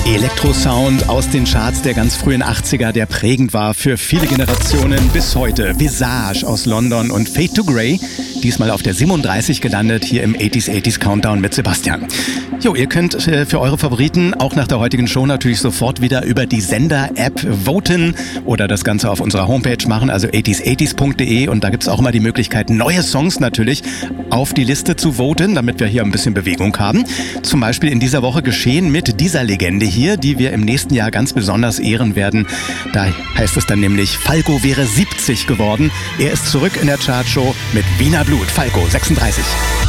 Elektrosound aus den Charts der ganz frühen 80er, der prägend war für viele Generationen bis heute. Visage aus London und Fade to Grey, diesmal auf der 37 gelandet, hier im 80s Countdown mit Sebastian. Jo, ihr könnt für eure Favoriten auch nach der heutigen Show natürlich sofort wieder über die Sender-App voten oder das Ganze auf unserer Homepage machen, also 80s80s.de, und da gibt's auch immer die Möglichkeit, neue Songs natürlich auf die Liste zu voten, damit wir hier ein bisschen Bewegung haben. Zum Beispiel in dieser Woche geschehen mit dieser Legende hier, die wir im nächsten Jahr ganz besonders ehren werden. Da heißt es dann nämlich, Falco wäre 70 geworden. Er ist zurück in der Chartshow mit Wiener Blut. Falco, 36.